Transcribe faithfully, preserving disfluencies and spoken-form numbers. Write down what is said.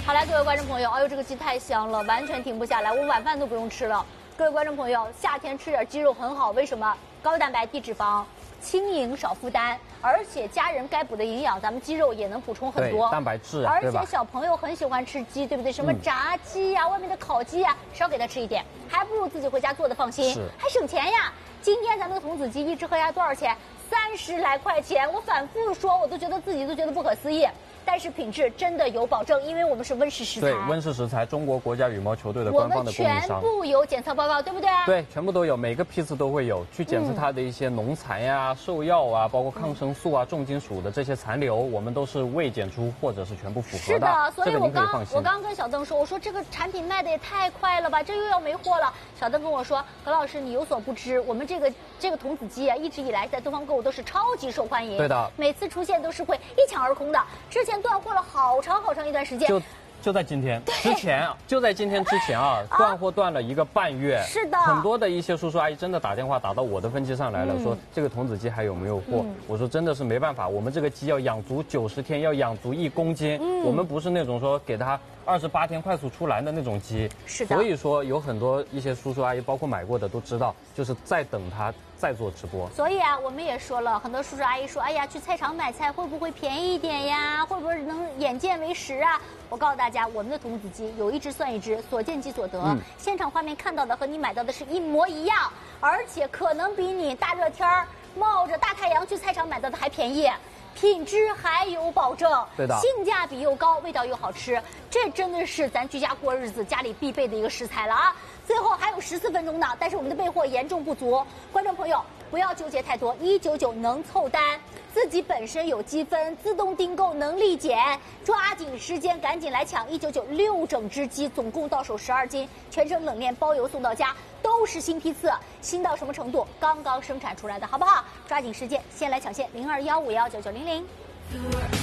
好来，各位观众朋友，哎呦，这个鸡太香了，完全停不下来，我晚饭都不用吃了。各位观众朋友，夏天吃点鸡肉很好，为什么？高蛋白、低脂肪，轻盈少负担，而且家人该补的营养，咱们鸡肉也能补充很多， 蛋白质啊， 而且小朋友很喜欢吃鸡，对不对？什么炸鸡呀、啊、嗯、外面的烤鸡呀、啊，少给他吃一点，还不如自己回家做的放心，还省钱呀。今天咱们的童子鸡一只合鸭多少钱？三十来块钱，我反复说，我都觉得自己都觉得不可思议。但是品质真的有保证，因为我们是温室食材。 对，温室食材，中国国家羽毛球队的官方的供应商。 我们全部有检测报告，对不对？ 对，全部都有，每个批次都会有去检测它的一些农残呀、兽药啊，包括抗生素啊、重金属的这些残留，我们都是未检出或者是全部符合的。 是的，所以我刚、 这个、 我刚跟小邓说，我说这个产品卖的也太快了吧，这又要没货了。小邓跟我说，何老师你有所不知，我们这个这个童子鸡啊，一直以来在东方购物都是超级受欢迎。 对的， 每次出现都是会一抢而空的，之前断货了好。好长好长一段时间， 就就在今天之前，就在今天之前啊，断货断了一个半月。 是的， 很多的一些叔叔阿姨真的打电话打到我的分机上来了，嗯、说这个童子鸡还有没有货？嗯、我说真的是没办法，我们这个鸡要养足九十天，要养足一公斤，嗯、我们不是那种说给它二十八天快速出栏的那种鸡。 是的， 所以说有很多一些叔叔阿姨，包括买过的都知道，就是在等它。再做直播， 所以啊，我们也说了很多叔叔阿姨说，哎呀，去菜场买菜会不会便宜一点呀？会不会能眼见为实啊？我告诉大家，我们的童子鸡有一只算一只，所见即所得。嗯、现场画面看到的和你买到的是一模一样，而且可能比你大热天儿冒着大太阳去菜场买到的还便宜。品质还有保证， 对的， 性价比又高，味道又好吃，这真的是咱居家过日子家里必备的一个食材了啊！最后还有十四分钟呢，但是我们的备货严重不足，观众朋友不要纠结太多，一九九能凑单，自己本身有积分，自动订购能立减，抓紧时间赶紧来抢一九九六整只鸡，总共到手十二斤，全程冷链包邮送到家，都是新批次，新到什么程度？刚刚生产出来的，好不好？抓紧时间，先来抢线零二幺五幺九九零零。